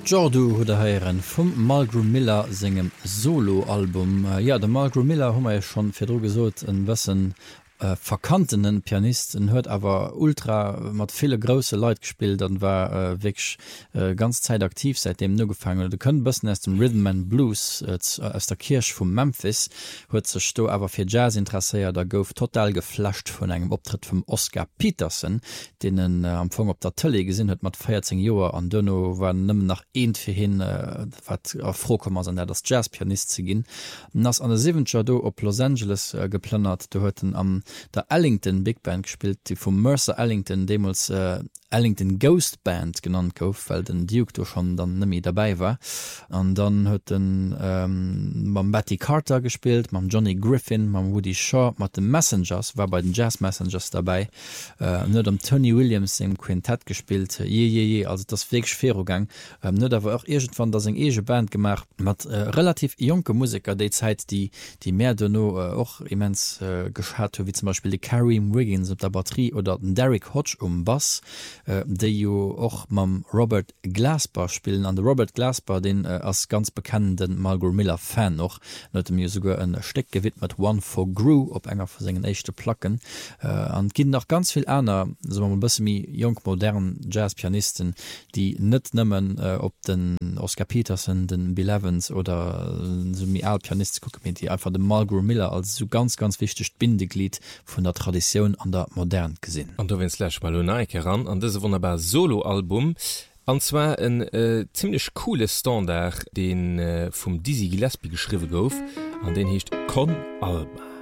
Jordu huet heieren vum Margaret Miller singem Soloalbum. Ja, der Margaret Miller hummer ja schon firdro gesot en wëssen verkantenen Pianisten huet aber ultra mat viele große Leute gespielt, dann war wirklich ganz Zeit aktiv seitdem nur gefangen. Du können bëssen aus dem Rhythm and Blues aus der Kirche von Memphis huet sech sto aber fir Jazz interesseiert, da gouf total geflasht von engem Optritt vom Oscar Peterson, den am Anfang op der Tele gesinn huet mat 14 Joer an Dönno war nimmen nach fir hin wat frohkommmer an der das Jazzpianist ze ginn. Ass an der 7. do op Los Angeles geplannert, du hueten am der Ellington Big Band gespielt, die vom Mercer Ellington demals Ellington Ghost Band genannt gouf, weil den Duke doch schon dann nimi dabei war. Und dann hat man Betty Carter gespielt, man Johnny Griffin, man Woody Shaw, man den Messengers, war bei den Jazz Messengers dabei, nur dem Tony Williams im Quintett gespielt, also das wirklich Ferogang. Nur da war auch irgendwann das eng ege Band gemacht, mit relativ junge Musiker, die Zeit, die mehr Dono auch immens geschah, wie zum Beispiel die Kareem Wiggins auf der Batterie oder den Derek Hodge Bass, de jo och mam Robert Glasper spielen. An der Robert Glasper, den als ganz bekannten Margaret Miller Fan noch mir sogar ein Steck gewidmet One for Gru op enger vu segen echte Placken an gin noch ganz viel aner so bis jung modernen Jazzpianisten, die net nimmen op den Oscar Peterson, den Bill Evans oder so Pianist gucken, die einfach den Margaret Miller als so ganz wichtig Bindeglied von der Tradition an der modern gesinn. Und du willst mal ran an das wunderbar Soloalbum, und zwar ein ziemlich cooles Standard, den vom Dizzy Gillespie geschrieben gouf, an den heißt Con Alba.